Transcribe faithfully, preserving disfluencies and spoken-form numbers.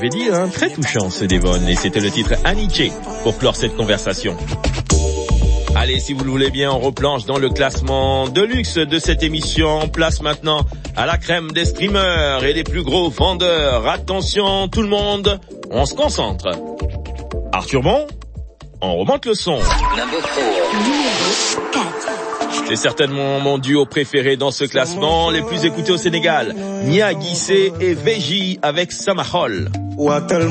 l'avais dit, hein, très touchant ce Devon, et c'était le titre Aniche pour clore cette conversation. Allez, si vous le voulez bien, on replonge dans le classement de luxe de cette émission. Place maintenant à la crème des streamers et des plus gros vendeurs. Attention tout le monde, on se concentre. Arthur Bon, on remonte le son. C'est certainement mon duo préféré dans ce classement, les plus écoutés au Sénégal. Nia Guissé et Veji avec Samahol.